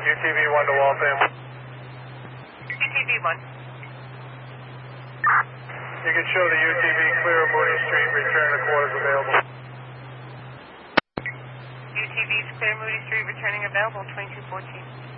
UTV 1 to Waltham. UTV 1. You can show the UTV clear of Moody Street, return to quarters available. UTV's clear Moody Street, returning available, 2214.